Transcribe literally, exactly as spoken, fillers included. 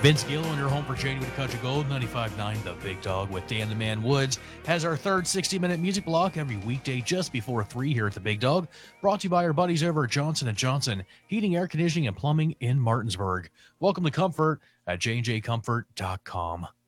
Vince Gill in your home for January to Country Gold, ninety-five point nine The Big Dog with Dan the Man Woods, has our third sixty-minute music block every weekday just before three here at The Big Dog, brought to you by our buddies over at Johnson and Johnson, Heating, Air Conditioning, and Plumbing in Martinsburg. Welcome to Comfort at j and j comfort dot com.